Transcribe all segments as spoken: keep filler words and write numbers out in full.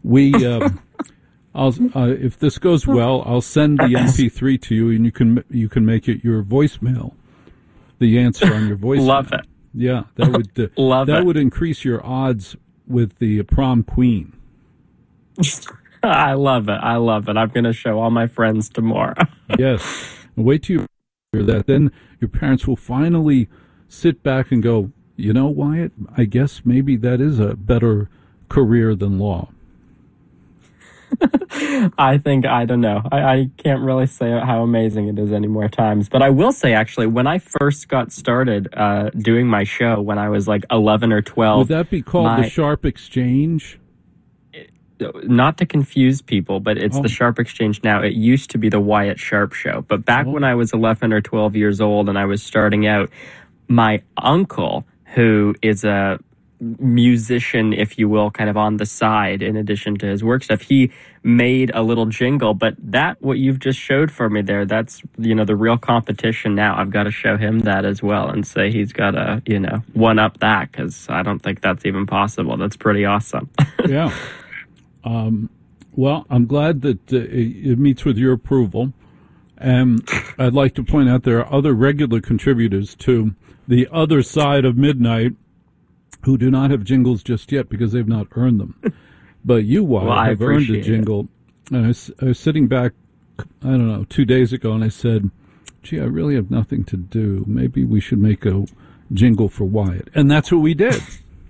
We, um, I'll uh, if this goes well, I'll send the M P three to you, and you can you can make it your voicemail. The answer on your voicemail. Love it. Yeah, that would uh, Love that it. would increase your odds with the prom queen. I love it. I love it. I'm going to show all my friends tomorrow. Yes. And wait till you hear that. Then your parents will finally sit back and go, you know, Wyatt, I guess maybe that is a better career than law. I think, I don't know. I, I can't really say how amazing it is any more times. But I will say, actually, when I first got started uh, doing my show, when I was like eleven or twelve. Would that be called my, the Sharp Exchange? Not to confuse people, but it's oh. the Sharp Exchange now. It used to be the Wyatt Sharp Show. But back oh. when I was eleven or twelve years old and I was starting out, my uncle, who is a musician, if you will, kind of on the side in addition to his work stuff, he made a little jingle. But that, what you've just showed for me there, that's, you know, the real competition now. I've got to show him that as well and say he's got to, you know, one up that, because I don't think that's even possible. That's pretty awesome. Yeah. Um, well, I'm glad that uh, it meets with your approval. And I'd like to point out there are other regular contributors to The Other Side of Midnight who do not have jingles just yet because they've not earned them. But you, Wyatt, well, have earned a jingle. It. And I was, I was sitting back, I don't know, two days ago, and I said, gee, I really have nothing to do. Maybe we should make a jingle for Wyatt. And that's what we did.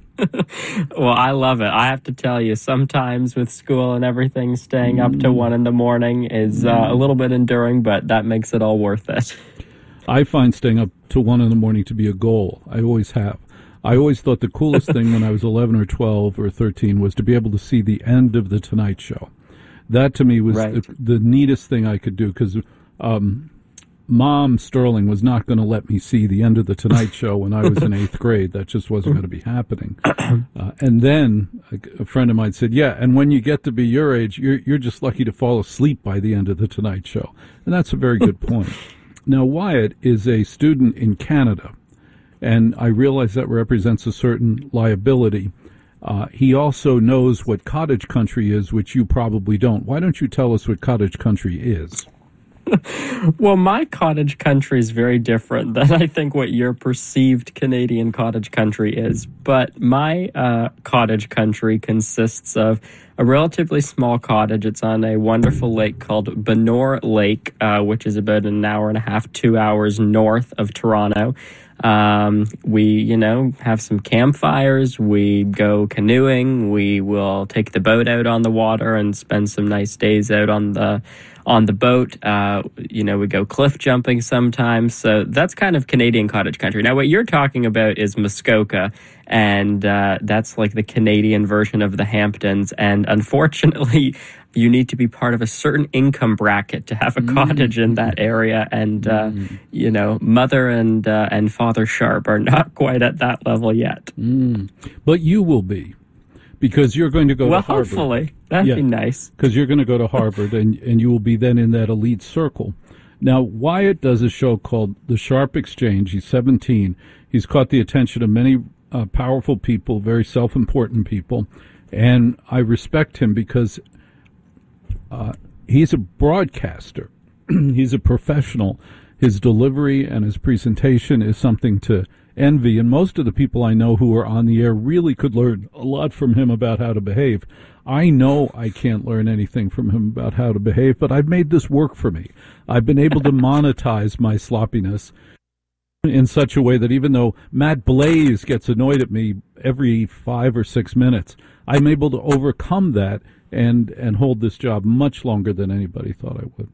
Well, I love it. I have to tell you, sometimes with school and everything, staying mm. up to one in the morning is uh, a little bit enduring, but that makes it all worth it. I find staying up to one in the morning to be a goal. I always have. I always thought the coolest thing when I was eleven or twelve or thirteen was to be able to see the end of The Tonight Show. That to me was right. the, the neatest thing I could do, because um, Mom Sterling was not going to let me see the end of The Tonight Show when I was in eighth grade. That just wasn't going to be happening. Uh, and then a, a friend of mine said, yeah, and when you get to be your age, you're, you're just lucky to fall asleep by the end of The Tonight Show. And that's a very good point. Now, Wyatt is a student in Canada, and I realize that represents a certain liability. Uh, he also knows what cottage country is, which you probably don't. Why don't you tell us what cottage country is? Well, my cottage country is very different than I think what your perceived Canadian cottage country is. But my uh, cottage country consists of a relatively small cottage. It's on a wonderful lake called Benore Lake, uh, which is about an hour and a half, two hours north of Toronto. Um, we, you know, have some campfires, we go canoeing, we will take the boat out on the water and spend some nice days out on the, on the boat. Uh, you know, we go cliff jumping sometimes. So that's kind of Canadian cottage country. Now, what you're talking about is Muskoka, and, uh, that's like the Canadian version of the Hamptons. And unfortunately, you need to be part of a certain income bracket to have a mm. cottage in that area. And, uh, mm. you know, Mother and uh, and Father Sharp are not quite at that level yet. Mm. But you will be, because you're going to go well, to Harvard. Well, hopefully. That'd yeah, be nice. Because you're going to go to Harvard, and, and you will be then in that elite circle. Now, Wyatt does a show called The Sharp Exchange. He's seventeen. He's caught the attention of many uh, powerful people, very self-important people. And I respect him because Uh, he's a broadcaster. He's a professional. His delivery and his presentation is something to envy, and most of the people I know who are on the air really could learn a lot from him about how to behave. I know I can't learn anything from him about how to behave, but I've made this work for me. I've been able to monetize my sloppiness in such a way that even though Matt Blaze gets annoyed at me every five or six minutes, I'm able to overcome that and and hold this job much longer than anybody thought I would.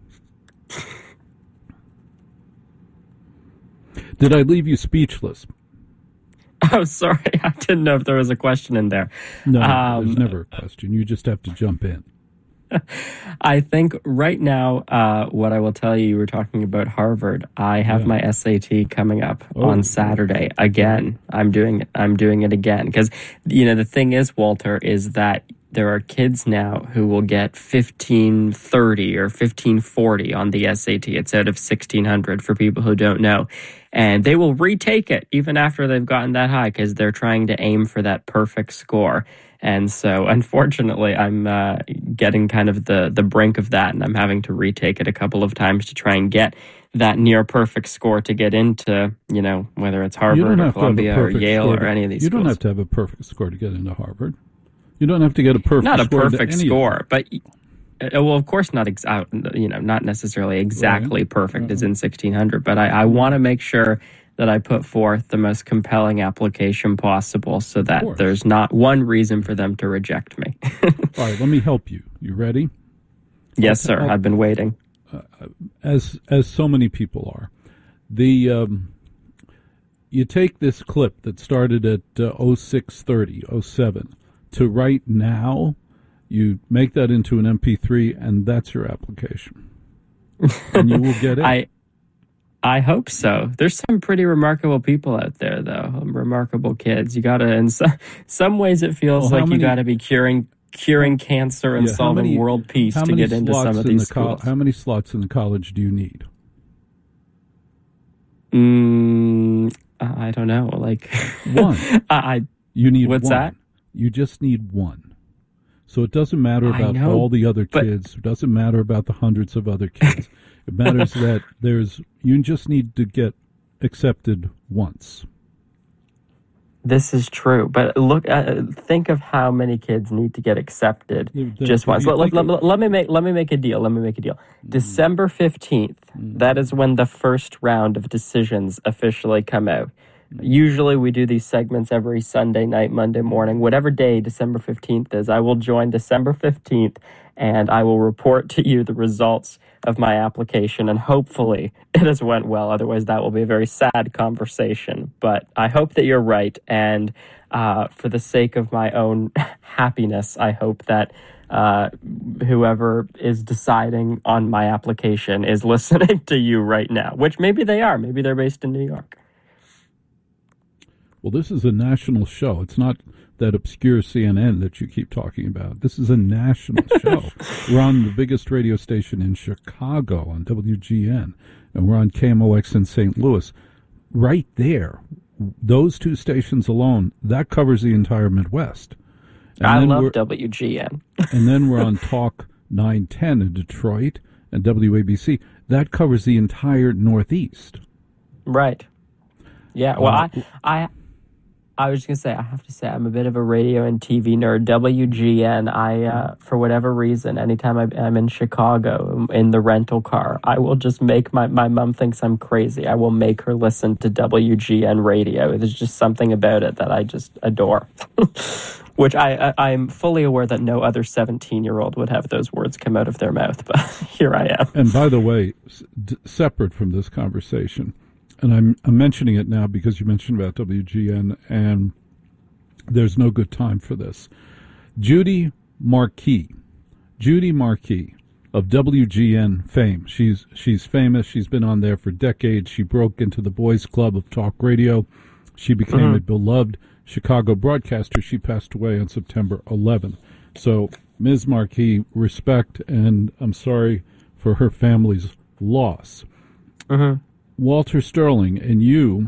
Did I leave you speechless? Oh, sorry. I didn't know if there was a question in there. No, um, there's never a question. You just have to jump in. I think right now, uh, what I will tell you, you were talking about Harvard. I have yeah. my S A T coming up oh. on Saturday again. I'm doing it. I'm doing it again. Because, you know, the thing is, Walter, is that there are kids now who will get fifteen thirty or fifteen forty on the S A T. It's out of sixteen hundred for people who don't know. And they will retake it even after they've gotten that high because they're trying to aim for that perfect score. And so, unfortunately, I'm uh, getting kind of the, the brink of that, and I'm having to retake it a couple of times to try and get that near perfect score to get into, you know, whether it's Harvard or Columbia or Yale or any of these You schools. don't have to have a perfect score to get into Harvard. You don't have to get a perfect not a score perfect into any score, but uh, well, of course, not ex- uh, you know, not necessarily exactly right. perfect uh-huh. as in sixteen hundred, but I, I want to make sure that I put forth the most compelling application possible, so that there's not one reason for them to reject me. All right, let me help you. You ready? Yes, I'll, sir. I'll, I've been waiting. Uh, as as so many people are, the um, you take this clip that started at uh, oh six thirty, oh seven to right now. You make that into an M P three, and that's your application, and you will get it. I I hope so. There's some pretty remarkable people out there, though. Remarkable kids. You gotta. In some, some ways, it feels well, like many, you gotta be curing curing cancer and yeah, solving many, world peace to get into some of these schools. How many slots in the college do you need? Mm, I don't know. Like one. I. You need what's one. that? You just need one. So it doesn't matter about know, all the other but, kids. It doesn't matter about the hundreds of other kids. It matters that there's. You just need to get accepted once. This is true, but look, uh, think of how many kids need to get accepted the, just the, once. Let, let, let, let me make let me make a deal. Let me make a deal. Mm. December fifteenth. Mm. That is when the first round of decisions officially come out. Mm. Usually, we do these segments every Sunday night, Monday morning, whatever day December fifteenth is. I will join December fifteenth, and I will report to you the results of my application, and hopefully it has went well. Otherwise, that will be a very sad conversation. But I hope that you're right, and uh, for the sake of my own happiness, I hope that uh, whoever is deciding on my application is listening to you right now, which maybe they are. Maybe they're based in New York. Well, this is a national show. It's not that obscure C N N that you keep talking about. This is a national show. We're on the biggest radio station in Chicago on W G N, and we're on K M O X in Saint Louis. Right there, those two stations alone, that covers the entire Midwest. And I love W G N. And then we're on Talk nine ten in Detroit and W A B C. That covers the entire Northeast. Right. Yeah, well, uh, I... I I was just going to say, I have to say, I'm a bit of a radio and T V nerd. W G N, I, uh, for whatever reason, anytime I, I'm in Chicago in the rental car, I will just make my, my mom thinks I'm crazy. I will make her listen to W G N radio. There's just something about it that I just adore. Which I, I, I'm fully aware that no other seventeen-year-old would have those words come out of their mouth, but here I am. And by the way, d- separate from this conversation, and I'm, I'm mentioning it now because you mentioned about W G N, and there's no good time for this. Judy Marquis, Judy Marquis of W G N fame. She's she's famous. She's been on there for decades. She broke into the boys' club of talk radio. She became mm-hmm. a beloved Chicago broadcaster. She passed away on September eleventh. So, Miz Marquis, respect, and I'm sorry for her family's loss. Mm-hmm. Walter Sterling, and you,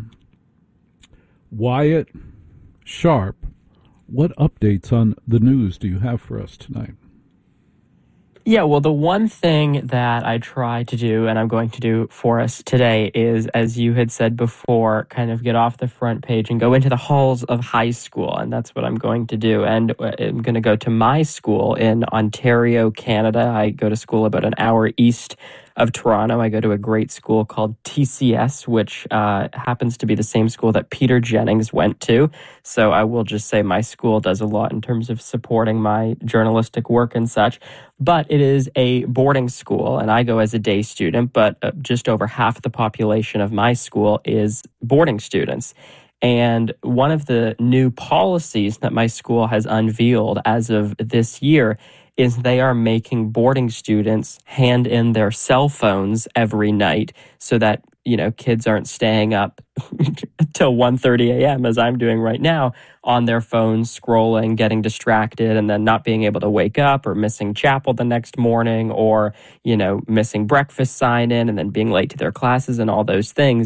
Wyatt Sharp, what updates on the news do you have for us tonight? Yeah, well, the one thing that I try to do, and I'm going to do for us today, is, as you had said before, kind of get off the front page and go into the halls of high school, and that's what I'm going to do. And I'm going to go to my school in Ontario, Canada. I go to school about an hour east of Toronto. I go to a great school called T C S, which uh, happens to be the same school that Peter Jennings went to. So I will just say my school does a lot in terms of supporting my journalistic work and such. But it is a boarding school, and I go as a day student, but uh, just over half the population of my school is boarding students. And one of the new policies that my school has unveiled as of this year is they are making boarding students hand in their cell phones every night so that, you know, kids aren't staying up till one thirty a.m. as I'm doing right now on their phones, scrolling, getting distracted, and then not being able to wake up or missing chapel the next morning or, you know, missing breakfast sign-in and then being late to their classes and all those things.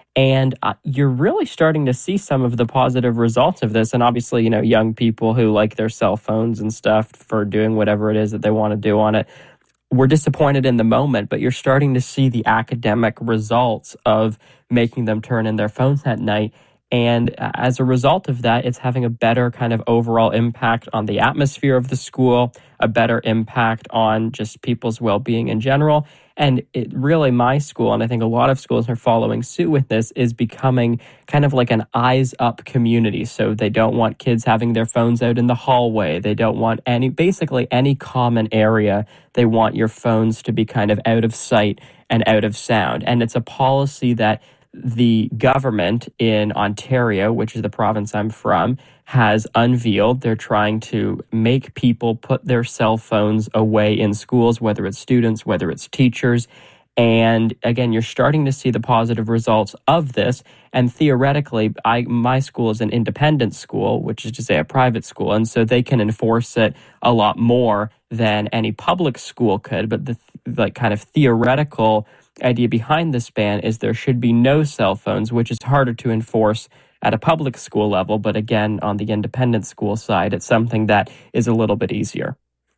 And uh, you're really starting to see some of the positive results of this. And obviously, you know, young people who like their cell phones and stuff for doing whatever it is that they want to do on it, we're disappointed in the moment, but you're starting to see the academic results of making them turn in their phones at night. And as a result of that, it's having a better kind of overall impact on the atmosphere of the school, a better impact on just people's well-being in general. And it really, my school, and I think a lot of schools are following suit with this, is becoming kind of like an eyes-up community. So they don't want kids having their phones out in the hallway. They don't want any, basically any common area. They want your phones to be kind of out of sight and out of sound. And it's a policy that the government in Ontario, which is the province I'm from, has unveiled. They're trying to make people put their cell phones away in schools, whether it's students, whether it's teachers. And again, you're starting to see the positive results of this. And theoretically, I, my school is an independent school, which is to say a private school. And so they can enforce it a lot more than any public school could. But the like kind of theoretical idea behind this ban is there should be no cell phones, which is harder to enforce at a public school level. But again, on the independent school side, it's something that is a little bit easier.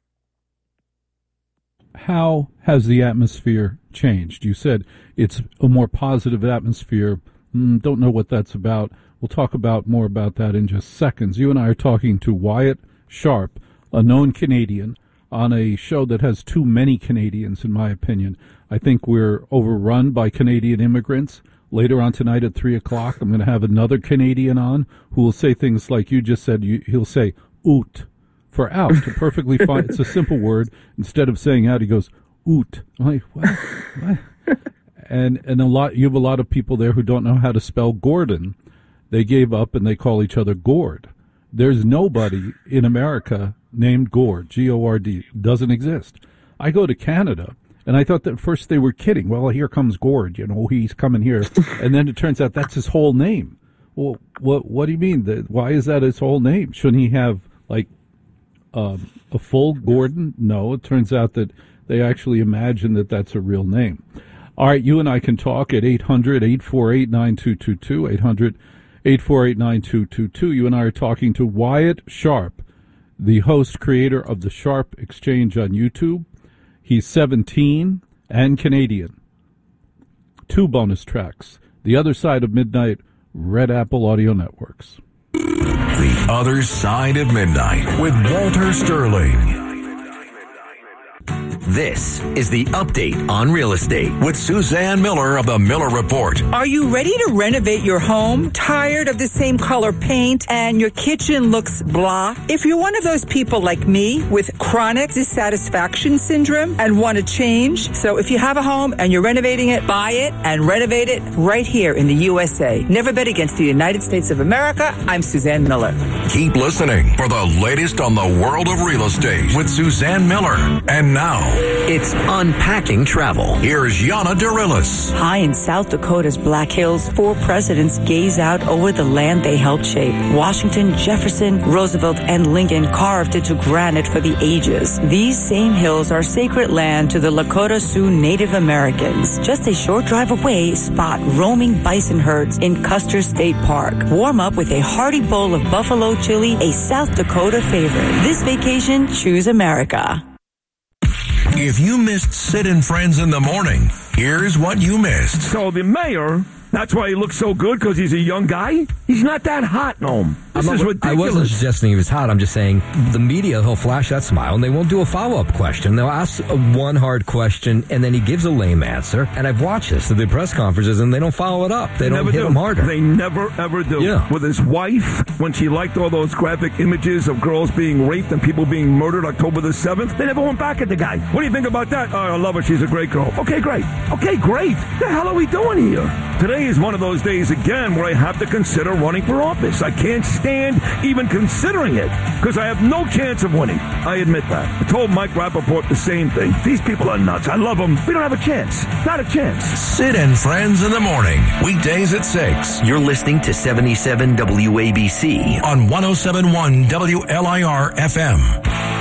How has the atmosphere changed? You said it's a more positive atmosphere. Mm, don't know what that's about. We'll talk about more about that in just seconds. You and I are talking to Wyatt Sharp, a known Canadian, on a show that has too many Canadians, in my opinion. I think we're overrun by Canadian immigrants. Later on tonight at three o'clock, I'm going to have another Canadian on who will say things like you just said. You, he'll say, oot, for out. Perfectly fine. It's a simple word. Instead of saying out, he goes, oot. I'm like, what? What? And, and a lot, you have a lot of people there who don't know how to spell Gordon. They gave up and they call each other Gord. There's nobody in America named Gord, G O R D. Doesn't exist. I go to Canada, and I thought that first they were kidding. Well, here comes Gord, you know, he's coming here. And then it turns out that's his whole name. Well, what what do you mean? That, why is that his whole name? Shouldn't he have, like, um, a full Gordon? No, it turns out that they actually imagine that that's a real name. All right, you and I can talk at eight hundred, eight four eight, nine two two two, eight hundred, eight four eight, nine two two two. You and I are talking to Wyatt Sharp, the host, creator of the Sharp Exchange on YouTube. He's seventeen and Canadian. Two bonus tracks. The Other Side of Midnight, Red Apple Audio Networks. The Other Side of Midnight with Walter Sterling. This is the Update on Real Estate with Suzanne Miller of the Miller Report. Are you ready to renovate your home? Tired of the same color paint and your kitchen looks blah? If you're one of those people like me with chronic dissatisfaction syndrome and want to change, so if you have a home and you're renovating it, buy it and renovate it right here in the U S A. Never bet against the United States of America. I'm Suzanne Miller. Keep listening for the latest on the world of real estate with Suzanne Miller. And now, it's Unpacking Travel. Here's Yana Darilis. High in South Dakota's Black Hills, four presidents gaze out over the land they helped shape. Washington, Jefferson, Roosevelt, and Lincoln carved into granite for the ages. These same hills are sacred land to the Lakota Sioux Native Americans. Just a short drive away, spot roaming bison herds in Custer State Park. Warm up with a hearty bowl of buffalo chili, a South Dakota favorite. This vacation, choose America. If you missed Sid and Friends in the Morning, here's what you missed. So the mayor, that's why he looks so good, because he's a young guy? He's not that hot, Noam. This I'm is not, ridiculous. I wasn't suggesting he was hot. I'm just saying the media, he'll flash that smile, and they won't do a follow-up question. They'll ask one hard question, and then he gives a lame answer. And I've watched this at the press conferences, and they don't follow it up. They, they don't hit do. him harder. They never, ever do. Yeah. With his wife, when she liked all those graphic images of girls being raped and people being murdered October the seventh, they never went back at the guy. What do you think about that? Oh, I love her. She's a great girl. Okay, great. Okay, great. What the hell are we doing here? Today is one of those days, again, where I have to consider running for office. I can't stand even considering it, because I have no chance of winning. I admit that. I told Mike Rappaport the same thing. These people are nuts. I love them. We don't have a chance. Not a chance. Sid and Friends in the Morning, weekdays at six. You're listening to seventy-seven W A B C on one oh seven point one W L I R F M.